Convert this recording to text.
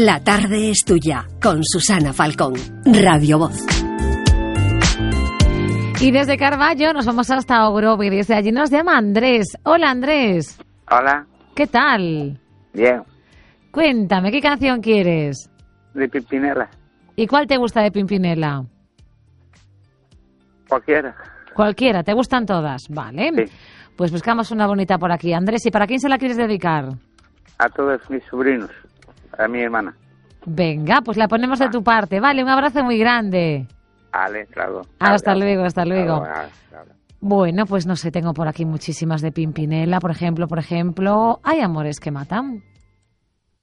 La tarde es tuya, con Susana Falcón, Radio Voz. Y desde Carballo nos vamos hasta Ogrove y desde allí nos llama Andrés. Hola, Andrés. Hola. ¿Qué tal? Bien. Cuéntame, ¿qué canción quieres? De Pimpinela. ¿Y cuál te gusta de Pimpinela? Cualquiera. Cualquiera, ¿te gustan todas? Vale. Sí. Pues buscamos una bonita por aquí. Andrés, ¿y para quién se la quieres dedicar? A todos mis sobrinos. A mi hermana. Venga, pues la ponemos de tu parte. Vale, un abrazo muy grande. Vale, claro. Hasta luego, hasta luego. Claro. Bueno, pues no sé, tengo por aquí muchísimas de Pimpinela, por ejemplo, Hay amores que matan.